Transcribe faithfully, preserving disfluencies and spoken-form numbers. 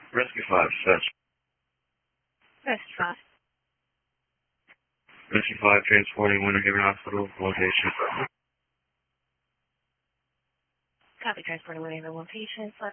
Rescue five, search. Rescue five. Rescue five, transporting Winter Haven Hospital, location. Copy, transporting Winter Haven, one patient.